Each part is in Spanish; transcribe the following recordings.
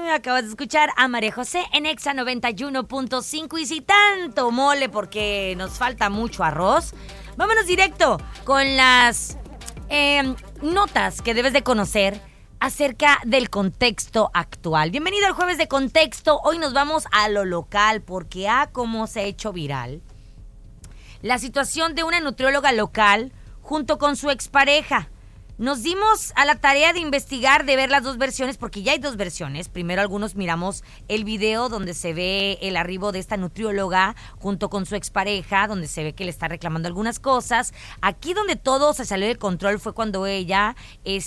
Acabas de escuchar a María José en Exa 91.5. Y si tanto mole porque nos falta mucho arroz, vámonos directo con las notas que debes de conocer acerca del contexto actual. Bienvenido al Jueves de Contexto. Hoy nos vamos a lo local porque cómo se ha hecho viral la situación de una nutrióloga local junto con su expareja. Nos dimos a la tarea de investigar, de ver las dos versiones, porque ya hay dos versiones. Primero algunos miramos el video donde se ve el arribo de esta nutrióloga junto con su expareja, donde se ve que le está reclamando algunas cosas. Aquí donde todo se salió del control fue cuando ella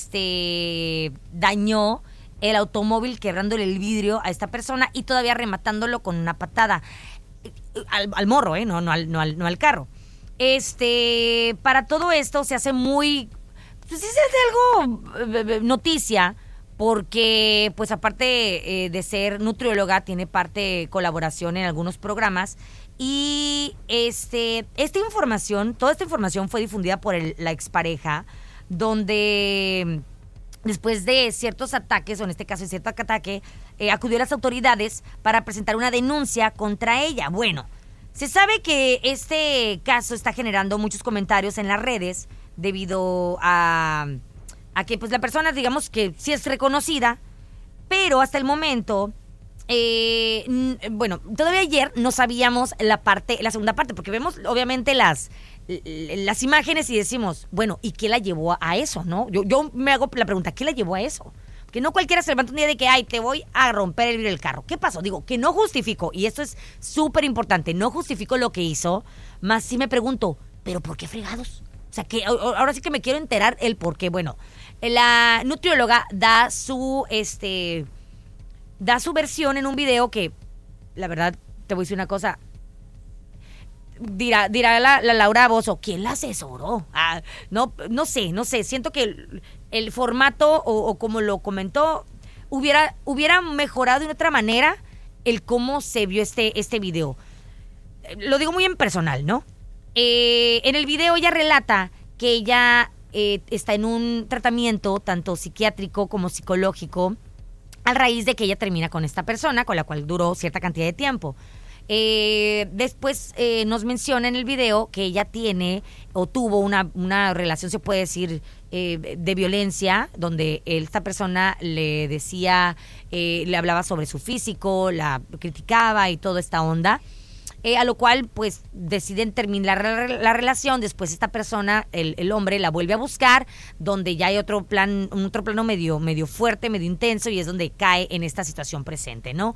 dañó el automóvil, quebrándole el vidrio a esta persona y todavía rematándolo con una patada al morro, no al carro. Para todo esto se hace muy... Pues sí se hace algo noticia, porque pues aparte de ser nutrióloga, tiene parte colaboración en algunos programas. Y toda esta información fue difundida por la expareja, donde después de ciertos ataques, o en este caso de cierto ataque, acudió a las autoridades para presentar una denuncia contra ella. Bueno, se sabe que este caso está generando muchos comentarios en las redes, debido a que pues la persona, digamos que sí es reconocida, pero hasta el momento, todavía ayer no sabíamos la segunda parte, porque vemos obviamente las imágenes y decimos, bueno, ¿y qué la llevó a eso, no? Yo me hago la pregunta, ¿qué la llevó a eso? Que no cualquiera se levanta un día de que, te voy a romper el vidrio del carro. ¿Qué pasó? Digo, que no justifico, y esto es súper importante, no justifico lo que hizo, más sí me pregunto, ¿pero por qué fregados? O sea, que ahora sí que me quiero enterar el por qué. Bueno, la nutrióloga da su versión en un video que, la verdad, te voy a decir una cosa. Dirá la Laura Bozo, ¿quién la asesoró? No sé. Siento que el formato, o como lo comentó, hubiera mejorado de otra manera el cómo se vio este video. Lo digo muy en personal, ¿no? En el video ella relata que ella está en un tratamiento tanto psiquiátrico como psicológico a raíz de que ella termina con esta persona con la cual duró cierta cantidad de tiempo. Después nos menciona en el video que ella tiene o tuvo una relación, se puede decir, de violencia, donde esta persona le decía, le hablaba sobre su físico, la criticaba y toda esta onda. A lo cual pues deciden terminar la relación. Después esta persona, el hombre, la vuelve a buscar, donde ya hay otro plano medio fuerte, medio intenso, y es donde cae en esta situación presente, ¿no?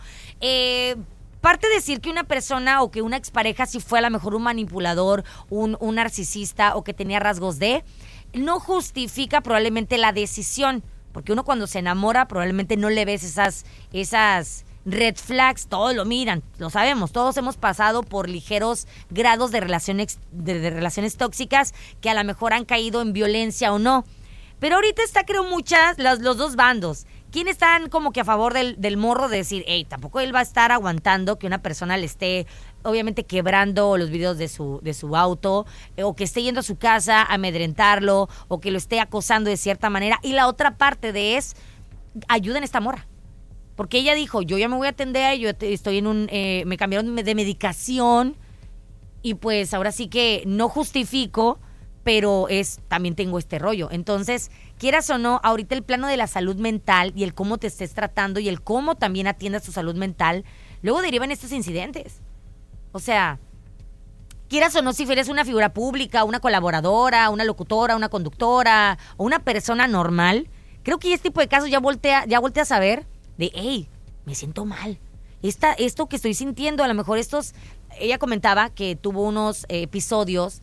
Parte de decir que una persona o que una expareja sí fue a lo mejor un manipulador, un narcisista, o que tenía rasgos no justifica probablemente la decisión, porque uno cuando se enamora probablemente no le ves esas red flags, todos lo miran, lo sabemos, todos hemos pasado por ligeros grados de relaciones tóxicas que a lo mejor han caído en violencia o no. Pero ahorita está, creo, los dos bandos. ¿Quién están como que a favor del morro de decir, tampoco él va a estar aguantando que una persona le esté obviamente quebrando los vidrios de su auto, o que esté yendo a su casa a amedrentarlo, o que lo esté acosando de cierta manera? Y la otra parte ayuden a esta morra. Porque ella dijo, yo ya me voy a atender, yo estoy me cambiaron de medicación, y pues ahora sí que no justifico, pero también tengo este rollo. Entonces, quieras o no, ahorita el plano de la salud mental y el cómo te estés tratando y el cómo también atiendas tu salud mental, luego derivan estos incidentes. O sea, quieras o no, si eres una figura pública, una colaboradora, una locutora, una conductora o una persona normal, creo que este tipo de casos ya volteas a ver de, me siento mal. Esto que estoy sintiendo, a lo mejor ella comentaba que tuvo unos episodios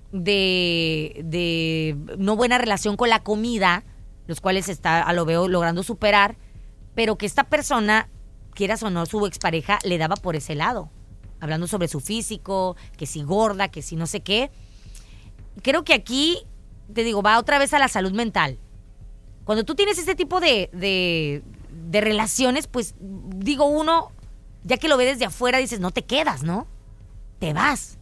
de no buena relación con la comida, los cuales lo veo logrando superar, pero que esta persona, quieras o no, su expareja le daba por ese lado, hablando sobre su físico, que si gorda, que si no sé qué. Creo que aquí, te digo, va otra vez a la salud mental. Cuando tú tienes este tipo de relaciones, pues digo, uno, ya que lo ve desde afuera, dices, no te quedas, ¿no? Te vas.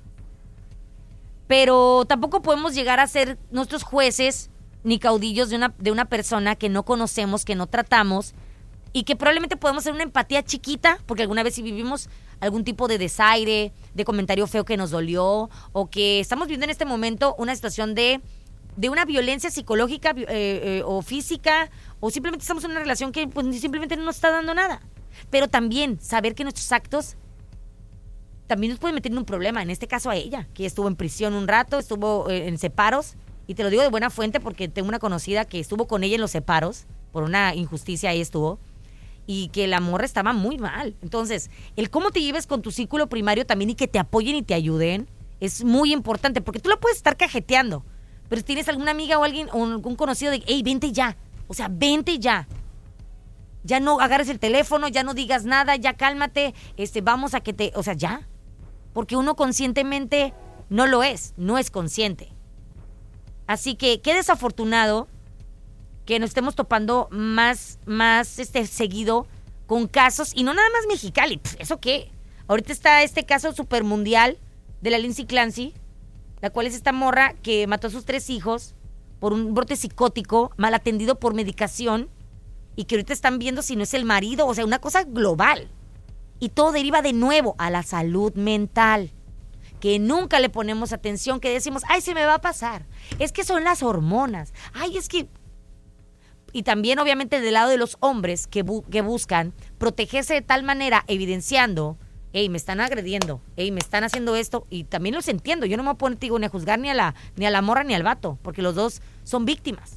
Pero tampoco podemos llegar a ser nuestros jueces ni caudillos de una persona que no conocemos, que no tratamos, y que probablemente podemos hacer una empatía chiquita, porque alguna vez si vivimos algún tipo de desaire, de comentario feo que nos dolió, o que estamos viviendo en este momento una situación de una violencia psicológica o física, o simplemente estamos en una relación que pues, simplemente no nos está dando nada. Pero también saber que nuestros actos también nos pueden meter en un problema. En este caso a ella, que estuvo en prisión un rato, estuvo en separos, y te lo digo de buena fuente porque tengo una conocida que estuvo con ella en los separos, por una injusticia ahí estuvo, y que la morra estaba muy mal. Entonces, el cómo te lleves con tu círculo primario también y que te apoyen y te ayuden es muy importante, porque tú la puedes estar cajeteando, pero si tienes alguna amiga o alguien o algún conocido de, hey, vente ya, o sea, vente ya. Ya no agarres el teléfono, ya no digas nada, ya cálmate, vamos a que o sea, ya. Porque uno conscientemente no lo es, no es consciente. Así que qué desafortunado que nos estemos topando más seguido con casos, y no nada más Mexicali, ¿eso qué? Ahorita está este caso supermundial de la Lindsay Clancy, la cual es esta morra que mató a sus 3 hijos por un brote psicótico, mal atendido por medicación, y que ahorita están viendo si no es el marido, o sea, una cosa global. Y todo deriva de nuevo a la salud mental, que nunca le ponemos atención, que decimos, ay, se me va a pasar, es que son las hormonas, ay, es que... Y también, obviamente, del lado de los hombres que buscan protegerse de tal manera, evidenciando, hey, me están agrediendo, hey, me están haciendo esto, y también los entiendo, yo no me voy a poner, digo, ni a juzgar ni a la morra ni al vato, porque los dos son víctimas.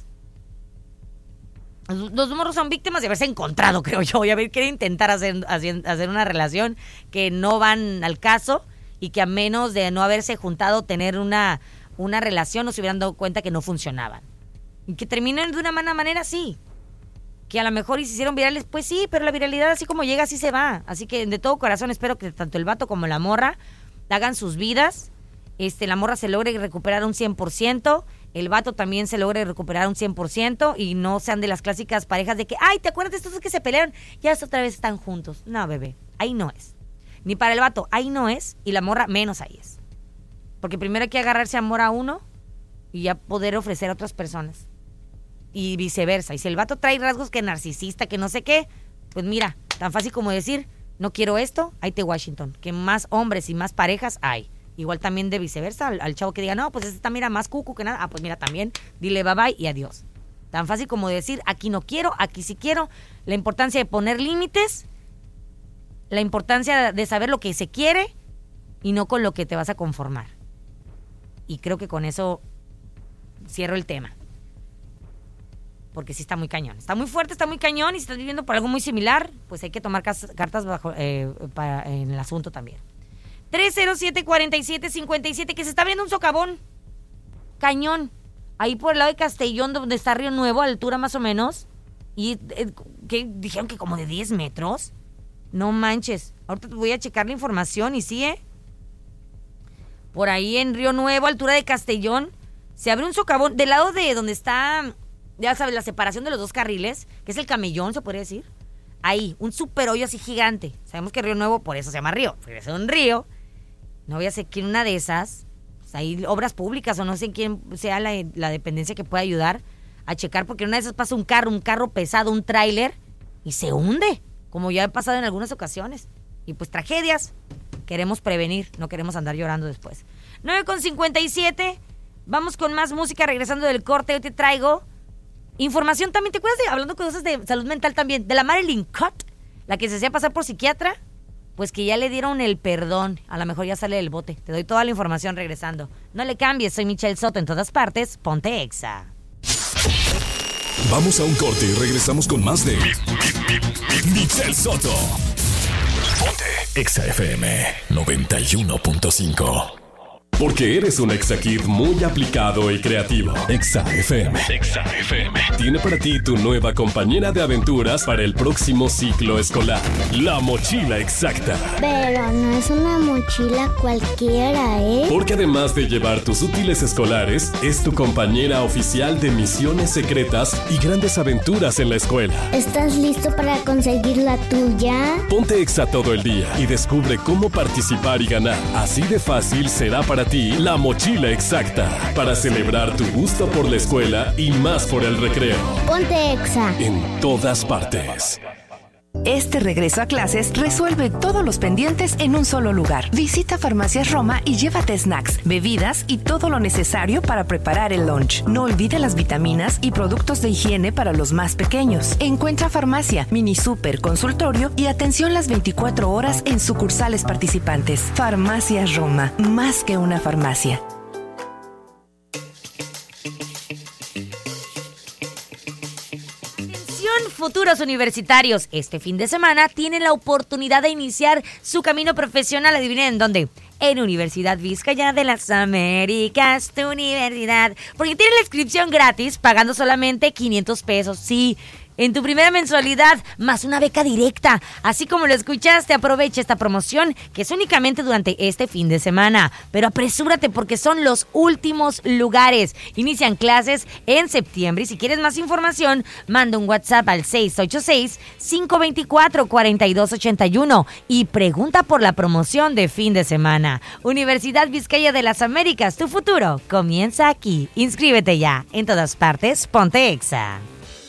Los morros son víctimas de haberse encontrado, creo yo, y haber querido intentar hacer una relación que no van al caso, y que a menos de no haberse juntado, tener una relación, no se hubieran dado cuenta que no funcionaban. Y que terminen de una mala manera, sí. Que a lo mejor y se hicieron virales, pues sí, pero la viralidad así como llega, así se va. Así que de todo corazón espero que tanto el vato como la morra hagan sus vidas. La morra se logre recuperar un 100%, el vato también se logre recuperar un 100%, y no sean de las clásicas parejas de que, ay, ¿te acuerdas de estos que se pelearon? Ya otra vez están juntos. No, bebé, ahí no es. Ni para el vato, ahí no es, y la morra menos ahí es. Porque primero hay que agarrarse amor a uno y ya poder ofrecer a otras personas. Y viceversa. Y si el vato trae rasgos que narcisista, que no sé qué, pues mira, tan fácil como decir, no quiero esto, ahí te Washington. Que más hombres y más parejas hay. Igual también de viceversa, al chavo que diga, no, pues este está, mira, más cucu que nada. Ah, pues mira, también, dile bye bye y adiós. Tan fácil como decir, aquí no quiero, aquí sí quiero. La importancia de poner límites, la importancia de saber lo que se quiere y no con lo que te vas a conformar. Y creo que con eso cierro el tema. Porque sí está muy cañón. Está muy fuerte, está muy cañón, y si estás viviendo por algo muy similar, pues hay que tomar cartas bajo, en el asunto también. 307-4757, que se está abriendo un socavón cañón ahí por el lado de Castellón, donde está Río Nuevo, a altura más o menos, y que dijeron que como de 10 metros. No manches, ahorita voy a checar la información y sí, por ahí en Río Nuevo, altura de Castellón, se abre un socavón del lado de donde está, ya sabes, la separación de los 2 carriles, que es el Camellón, se podría decir. Ahí, un super hoyo así gigante. Sabemos que Río Nuevo, por eso se llama río, porque es un río. No voy a ser que una de esas, pues hay obras públicas o no sé quién sea la dependencia que pueda ayudar a checar, porque una de esas pasa un carro pesado, un tráiler, y se hunde, como ya ha pasado en algunas ocasiones. Y pues tragedias queremos prevenir, no queremos andar llorando después. 9:57, vamos con más música regresando del corte. Hoy te traigo información también. ¿Te acuerdas hablando de cosas de salud mental también, de la Marilyn Cott, la que se hacía pasar por psiquiatra? Pues que ya le dieron el perdón, a lo mejor ya sale del bote. Te doy toda la información regresando. No le cambies, soy Michelle Soto, en todas partes, ponte Exa. Vamos a un corte y regresamos con más de Michelle Soto. Ponte Exa FM 91.5. Porque eres un Exa Kid muy aplicado y creativo. Exa FM. Exa FM tiene para ti tu nueva compañera de aventuras para el próximo ciclo escolar. La mochila exacta. Pero no es una mochila cualquiera, ¿eh? Porque además de llevar tus útiles escolares, es tu compañera oficial de misiones secretas y grandes aventuras en la escuela. ¿Estás listo para conseguir la tuya? Ponte Exa todo el día y descubre cómo participar y ganar. Así de fácil será para ti la mochila exacta, para celebrar tu gusto por la escuela y más por el recreo. Ponte Exa en todas partes. Este regreso a clases resuelve todos los pendientes en un solo lugar. Visita Farmacias Roma y llévate snacks, bebidas y todo lo necesario para preparar el lunch. No olvide las vitaminas y productos de higiene para los más pequeños. Encuentra farmacia, mini super, consultorio y atención las 24 horas en sucursales participantes. Farmacias Roma, más que una farmacia. Futuros universitarios, este fin de semana tienen la oportunidad de iniciar su camino profesional. ¿Adivinen en dónde? En Universidad Vizcaya de las Américas, tu universidad. Porque tienen la inscripción gratis, pagando solamente 500 pesos. Sí, en tu primera mensualidad, más una beca directa. Así como lo escuchaste, aprovecha esta promoción que es únicamente durante este fin de semana. Pero apresúrate porque son los últimos lugares. Inician clases en septiembre y si quieres más información, manda un WhatsApp al 686-524-4281 y pregunta por la promoción de fin de semana. Universidad Vizcaya de las Américas, tu futuro comienza aquí. Inscríbete ya. En todas partes, ponte Exa.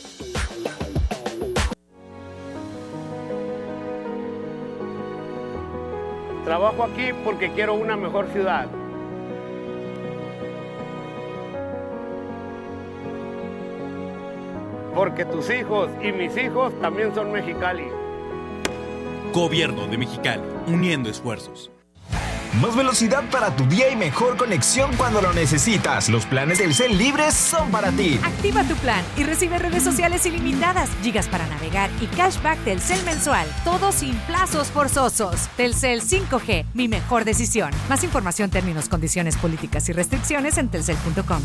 Trabajo aquí porque quiero una mejor ciudad. Porque tus hijos y mis hijos también son Mexicali. Gobierno de Mexicali, uniendo esfuerzos. Más velocidad para tu día y mejor conexión cuando lo necesitas. Los planes Telcel libres son para ti. Activa tu plan y recibe redes sociales ilimitadas, gigas para navegar y cashback Telcel mensual. Todo sin plazos forzosos. Telcel 5G, mi mejor decisión. Más información, términos, condiciones, políticas y restricciones en telcel.com.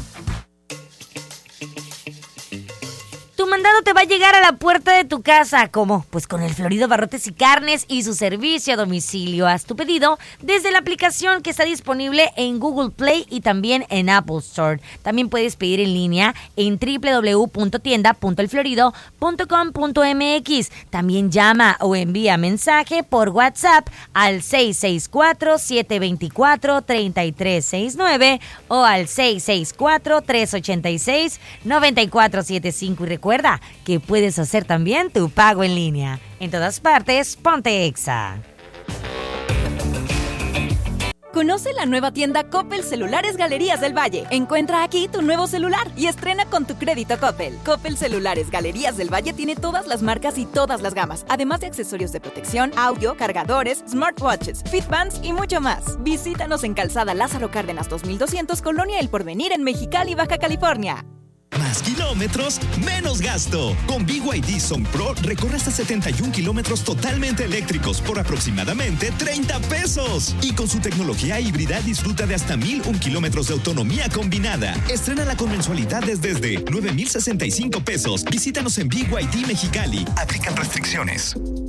Tu mandado te va a llegar a la puerta de tu casa. ¿Cómo? Pues con el Florido Barrotes y Carnes y su servicio a domicilio. Haz tu pedido desde la aplicación que está disponible en Google Play y también en Apple Store. También puedes pedir en línea en www.tienda.elflorido.com.mx. También llama o envía mensaje por WhatsApp al 664-724-3369 o al 664-386-9475. Y recuerda que puedes hacer también tu pago en línea. En todas partes, ponte Exa. Conoce la nueva tienda Coppel Celulares Galerías del Valle. Encuentra aquí tu nuevo celular y estrena con tu crédito Coppel. Coppel Celulares Galerías del Valle tiene todas las marcas y todas las gamas, además de accesorios de protección, audio, cargadores, smartwatches, fitbands y mucho más. Visítanos en Calzada Lázaro Cárdenas 2200, Colonia El Porvenir, en Mexicali, Baja California. Más kilómetros, menos gasto. Con BYD Song Pro recorre hasta 71 kilómetros totalmente eléctricos por aproximadamente 30 pesos. Y con su tecnología híbrida disfruta de hasta 1,001 kilómetros de autonomía combinada. Estrénala con mensualidades desde 9,065 pesos. Visítanos en BYD Mexicali. Aplican restricciones.